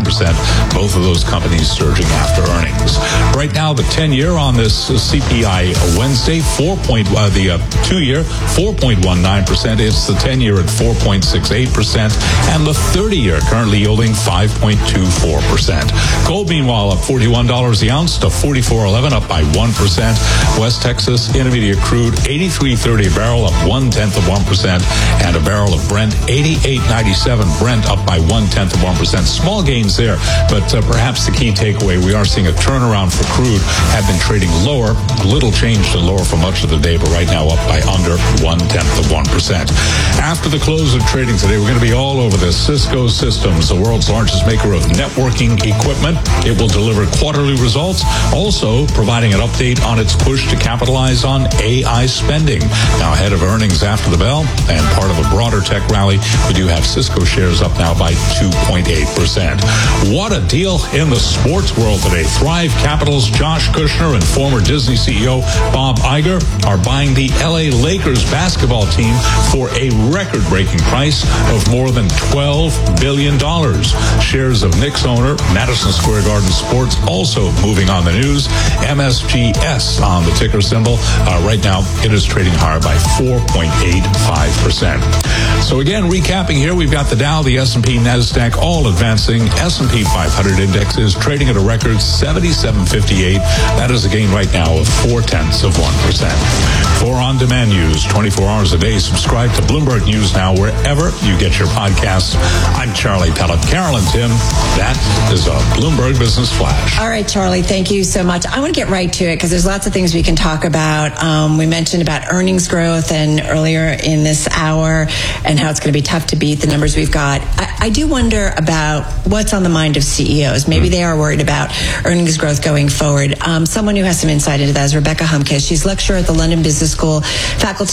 seven percent. Both of those companies surging after earnings. Right now, the ten-year on this C P I Wednesday, four point, uh, the uh, two-year, four point one nine percent. It's the ten-year at four point six eight percent. And the thirty-year currently yielding five point two four percent. Gold, meanwhile, up forty-one dollars the ounce to forty-four eleven, up by one percent. West Texas Intermediate crude, eighty-three thirty a barrel, up one-tenth of one percent. And a barrel of Brent, eighty-eight ninety-seven Brent, up by one-tenth of one percent. Small gains there, but uh, perhaps the key takeaway, we are seeing a turnaround for crude, have been trading lower, little change to lower for much of the day, but right now up by under one-tenth of one percent. After the close of trading today, we're going to be all over this. Cisco Systems, the world's largest maker of networking equipment. It will deliver quarterly results, also providing an update on its push to capitalize on A I spending. Now ahead of earnings after the bell, and part of a broader tech rally, we do have Cisco shares up now by two point eight percent. What a deal in the sports world today. Thrive Capital's Josh Kushner and former Disney C E O Bob Iger are buying the L A Lakers basketball team for a record-breaking price of more than twelve billion dollars. Shares of Knicks owner Madison Square Garden Sports also moving on the news. M S G S on the ticker symbol. Uh, right now, it is trading higher by four point eight five percent. So again, recapping here, we've got the Dow, the S and P, NASDAQ all advancing. S and P five hundred index is trading at a record seventy-seven fifty-eight. That is a gain right now of four-tenths of one percent. For on-demand news, twenty-four hours a day, subscribe to Bloomberg News Now wherever you get your podcasts. I'm Charlie Pellet. Carol and Tim, that is a Bloomberg Business Flash. All right, Charlie, thank you so much. I want to get right to it because there's lots of things we can talk about. Um, we mentioned about earnings growth and earlier in this hour and how it's going to be tough to beat the numbers we've got. I, I do wonder about what's on the mind of C E Os. Maybe they are worried about earnings growth going forward. Um, someone who has some insight into that is Rebecca Humkes. She's lecturer at the London Business School, faculty